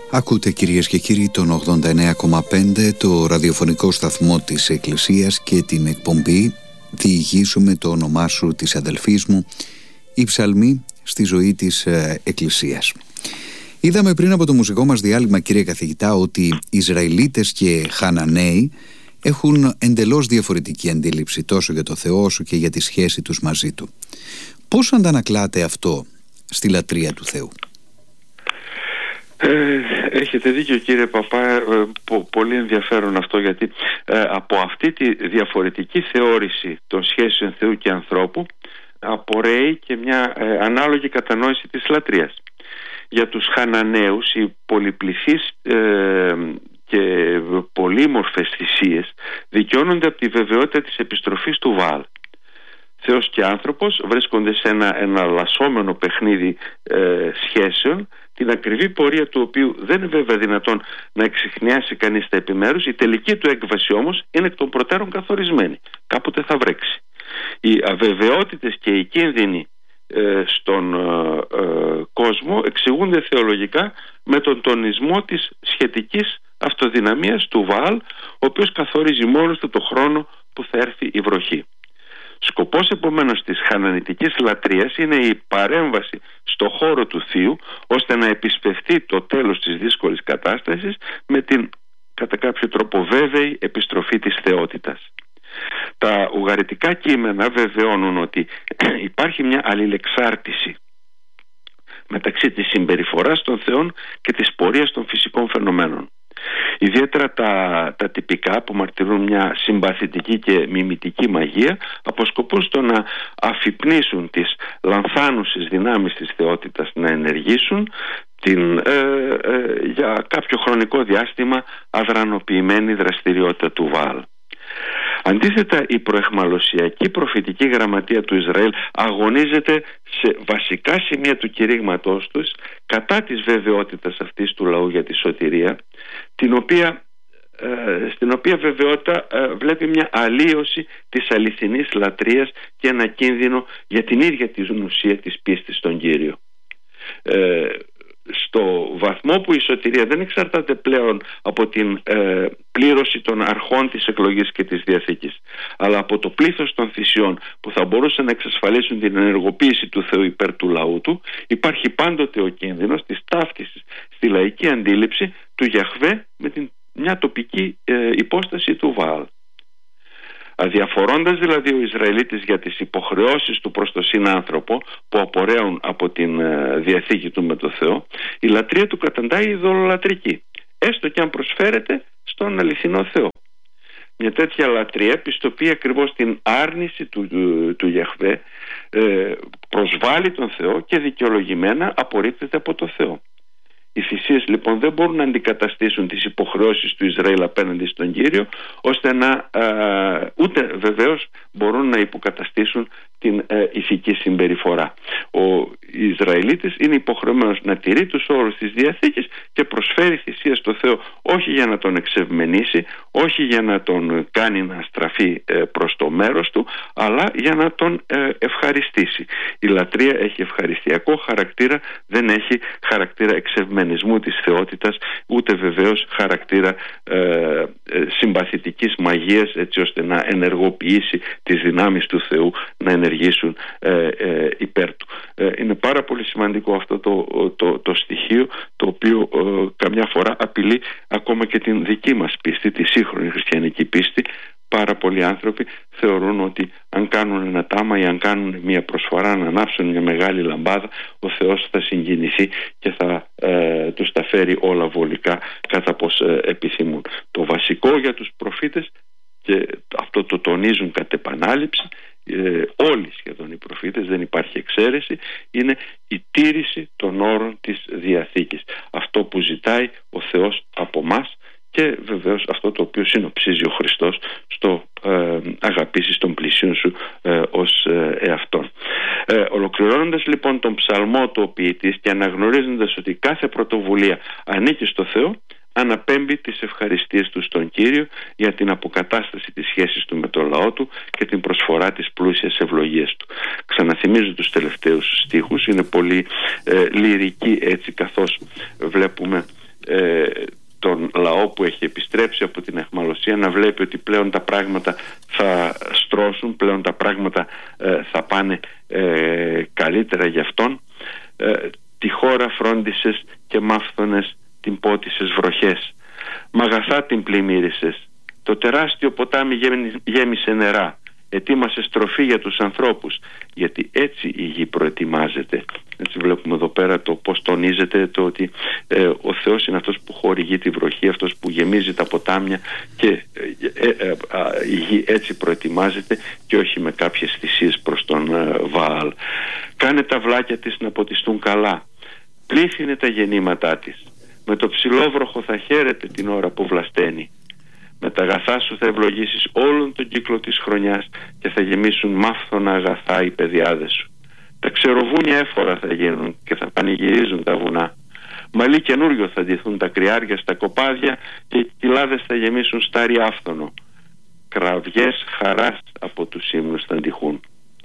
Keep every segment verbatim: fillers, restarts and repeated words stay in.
Ακούτε, κυρίες και κύριοι, τον ογδόντα εννέα κόμμα πέντε, το ραδιοφωνικό σταθμό της Εκκλησίας, και την εκπομπή «Διηγήσου το όνομά σου» της αδελφής μου, η ψαλμή στη ζωή της ε, Εκκλησίας. Είδαμε πριν από το μουσικό μας διάλειμμα, κύριε καθηγητά, ότι Ισραηλίτες και Χαναναίοι έχουν εντελώς διαφορετική αντίληψη τόσο για το Θεό όσο και για τη σχέση τους μαζί του. Πώς αντανακλάται αυτό στη λατρεία του Θεού? Ε, έχετε δίκιο, κύριε Παπά, ε, πο, πολύ ενδιαφέρον αυτό, γιατί ε, από αυτή τη διαφορετική θεώρηση των σχέσεων Θεού και ανθρώπου απορρέει και μια ε, ανάλογη κατανόηση της λατρείας. Για τους Χαναναίους οι πολυπληθείς ε, και πολύμορφες θυσίες δικαιώνονται από τη βεβαιότητα της επιστροφής του Βαάλ. Θεός και άνθρωπος βρίσκονται σε ένα εναλλασσόμενο παιχνίδι ε, σχέσεων, την ακριβή πορεία του οποίου δεν είναι βέβαια δυνατόν να εξιχνιάσει κανείς τα επιμέρους. Η τελική του έκβαση όμως είναι εκ των προτέρων καθορισμένη. Κάποτε θα βρέξει. Οι αβεβαιότητες και οι κίνδυνοι ε, στον ε, ε, κόσμο εξηγούνται θεολογικά με τον τονισμό της σχετικής αυτοδυναμίας του Βαάλ, ο οποίος καθορίζει μόνος του το χρόνο που θα έρθει η βροχή. Σκοπός επομένως της χανανιτικής λατρείας είναι η παρέμβαση στο χώρο του Θείου, ώστε να επισπευθεί το τέλος της δύσκολης κατάστασης με την κατά κάποιο τρόπο βέβαιη επιστροφή της θεότητας. Τα ουγγαριτικά κείμενα βεβαιώνουν ότι υπάρχει μια αλληλεξάρτηση μεταξύ της συμπεριφοράς των θεών και της πορείας των φυσικών φαινομένων. Ιδιαίτερα τα, τα τυπικά, που μαρτυρούν μια συμπαθητική και μιμητική μαγεία, αποσκοπούν στο να αφυπνίσουν τις λανθάνουσες δυνάμεις της θεότητας να ενεργήσουν την ε, ε, για κάποιο χρονικό διάστημα αδρανοποιημένη δραστηριότητα του Βαάλ. Αντίθετα, η προεχμαλωσιακή προφητική γραμματεία του Ισραήλ αγωνίζεται σε βασικά σημεία του κηρύγματός τους κατά της βεβαιότητας αυτής του λαού για τη σωτηρία, την οποία, ε, στην οποία βεβαιότητα ε, βλέπει μια αλλίωση της αληθινής λατρείας και ένα κίνδυνο για την ίδια την ουσία της πίστης στον Κύριο. Ε, στο βαθμό που η σωτηρία δεν εξαρτάται πλέον από την ε, πλήρωση των αρχών της εκλογής και της Διαθήκης, αλλά από το πλήθος των θυσιών που θα μπορούσαν να εξασφαλίσουν την ενεργοποίηση του Θεού υπέρ του λαού του, υπάρχει πάντοτε ο κίνδυνος της ταύτισης στη λαϊκή αντίληψη του Γιαχβέ με την, μια τοπική ε, υπόσταση του Βαάλ. Αδιαφορώντας δηλαδή ο Ισραηλίτης για τις υποχρεώσεις του προς τον συνάνθρωπο που απορρέουν από την ε, διαθήκη του με το Θεό, η λατρεία του καταντάει ειδωλολατρική, έστω και αν προσφέρεται στον αληθινό Θεό. Μια τέτοια λατρεία πιστοποιεί ακριβώς την άρνηση του, του, του Γιαχβέ, ε, προσβάλλει τον Θεό και δικαιολογημένα απορρίπτεται από το Θεό. Οι θυσίες λοιπόν δεν μπορούν να αντικαταστήσουν τις υποχρεώσεις του Ισραήλ απέναντι στον Κύριο, ώστε να α, ούτε βεβαίως μπορούν να υποκαταστήσουν την ε, ηθική συμπεριφορά. Ο Ισραηλίτης είναι υποχρεωμένος να τηρεί τους όρους της Διαθήκης και προσφέρει θυσία στο Θεό, όχι για να τον εξευμενήσει, όχι για να τον κάνει να στραφεί ε, προς το μέρος του, αλλά για να τον ε, ευχαριστήσει. Η λατρεία έχει ευχαριστιακό χαρακτήρα, δεν έχει χαρακτήρα εξευμενισμού της θεότητας, ούτε βεβαίως χαρακτήρα ε, ε, συμπαθητικής μαγείας, έτσι ώστε να ενεργοποιήσει τις δυνάμεις του Θεού να ενεργήσουν ε, ε, υπέρ του. Ε, είναι πάρα πολύ σημαντικό αυτό το, το, το στοιχείο, το οποίο ε, καμιά φορά απειλεί ακόμα και την δική μας πίστη, τη σύγχρονη χριστιανική πίστη. Πάρα πολλοί άνθρωποι θεωρούν ότι αν κάνουν ένα τάμα ή αν κάνουν μια προσφορά να ανάψουν μια μεγάλη λαμπάδα, ο Θεός θα συγκινηθεί και θα ε, τους τα φέρει όλα βολικά κατά πως ε, επιθυμούν. Το βασικό για τους προφήτες, και αυτό το τονίζουν κατ' επανάληψη ε, όλοι σχεδόν οι προφήτες, δεν υπάρχει εξαίρεση, είναι η τήρηση των όρων της Διαθήκης. Αυτό που ζητάει ο Θεός από μας, και βεβαίως αυτό το οποίο συνοψίζει ο Χριστός στο ε, αγαπήσεις τον πλησίον σου ε, ως ε, εαυτόν. Ε, ολοκληρώνοντας λοιπόν τον ψαλμό του ο ποιητής και αναγνωρίζοντας ότι κάθε πρωτοβουλία ανήκει στο Θεό, αναπέμπει τις ευχαριστίες του στον Κύριο για την αποκατάσταση της σχέσης του με τον λαό του και την προσφορά της πλούσιας ευλογίας του. Ξαναθυμίζω τους τελευταίους στίχους, είναι πολύ ε, λυρικοί έτσι, καθώς βλέπουμε ε, τον λαό που έχει επιστρέψει από την αιχμαλωσία να βλέπει ότι πλέον τα πράγματα θα στρώσουν, πλέον τα πράγματα ε, θα πάνε ε, καλύτερα για αυτόν. Ε, τη χώρα φρόντισες και μάφθονες την πότισες βροχές, μ' αγαθά την πλημμύρισες, το τεράστιο ποτάμι γέμισε νερά, ετοίμασε στροφή για τους ανθρώπους, γιατί έτσι η γη προετοιμάζεται. Έτσι βλέπουμε εδώ πέρα το πώς τονίζεται το ότι ε, ο Θεός είναι αυτός που χορηγεί τη βροχή, αυτός που γεμίζει τα ποτάμια και ε, ε, ε, η γη έτσι προετοιμάζεται και όχι με κάποιες θυσίες προς τον ε, Βαάλ. Κάνε τα βλάκια της να ποτιστούν καλά, πλήθυνε τα γεννήματά της, με το ψηλόβροχο θα χαίρεται την ώρα που βλασταίνει. Με τα αγαθά σου θα ευλογήσεις όλον τον κύκλο της χρονιάς και θα γεμίσουν μάφθονα αγαθά οι παιδιάδες σου. Τα ξεροβούνια έφορα θα γίνουν και θα πανηγυρίζουν τα βουνά. Μαλλί καινούριο θα ντυθούν τα κρυάρια στα κοπάδια και οι κοιλάδες θα γεμίσουν στάρι άφθονο. Κραυγές χαράς από τους ύμνους θα ντυχούν.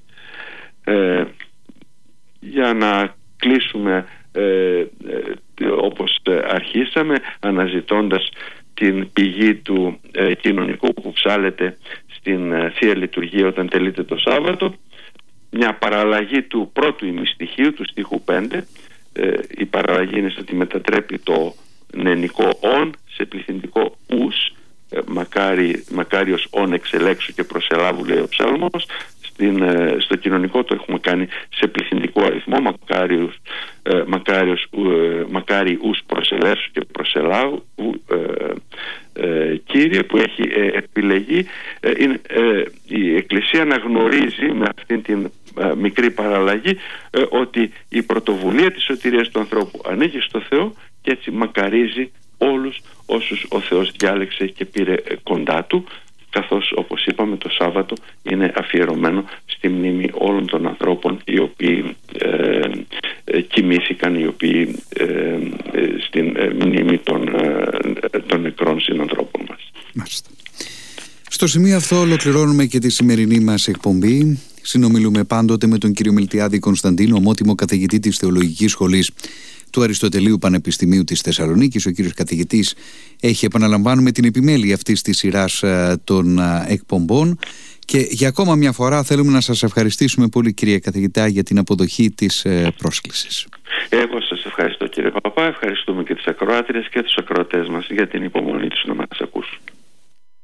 Ε, για να κλείσουμε ε, ε, όπως αρχίσαμε, αναζητώντας την πηγή του ε, κοινωνικού που ψάλεται στην ε, Θεία Λειτουργία όταν τελείται το Σάββατο, μια παραλλαγή του πρώτου ημιστοιχείου, του στίχου πέντε. Ε, η παραλλαγή είναι ότι μετατρέπει το νενικό «ον» σε πληθυντικό «ους», ε, μακάρι, μακάριος «ον» εξελέξου και προσελάβου, λέει ο ψάλμος. Στην, ε, στο κοινωνικό το έχουμε κάνει σε πληθυντικό αριθμό, μακάριος, ε, μακάριος, ε, μακάρι ους προσελεύσου και προσελάβου, ε, ε, Κύριε, που έχει ε, επιλεγεί. ε, είναι, ε, η Εκκλησία αναγνωρίζει με αυτήν την ε, μικρή παραλλαγή ε, ότι η πρωτοβουλία της σωτηρίας του ανθρώπου ανήκει στο Θεό και έτσι μακαρίζει όλους όσους ο Θεός διάλεξε και πήρε ε, κοντά του, καθώς όπως είπαμε το Σάββατο είναι αφιερωμένο στη μνήμη όλων των ανθρώπων οι οποίοι ε, ε, κοιμήθηκαν, οι οποίοι ε, ε, στην ε, μνήμη των, ε, των νεκρών συνανθρώπων μας. Μάλιστα. Στο σημείο αυτό ολοκληρώνουμε και τη σημερινή μας εκπομπή. Συνομιλούμε πάντοτε με τον κύριο Μιλτιάδη Κωνσταντίνο, ομότιμο καθηγητή της Θεολογικής Σχολής του Αριστοτελείου Πανεπιστημίου της Θεσσαλονίκης. Ο κύριος καθηγητής έχει, επαναλαμβάνουμε, την επιμέλεια αυτής της σειράς των εκπομπών και για ακόμα μια φορά θέλουμε να σας ευχαριστήσουμε πολύ, κύριε καθηγητά, για την αποδοχή της πρόσκλησης. Εγώ σας ευχαριστώ, κύριε Παπά. Ευχαριστούμε και τις ακροάτριες και τους ακροατές μας για την υπομονή τους να μας ακούσουν.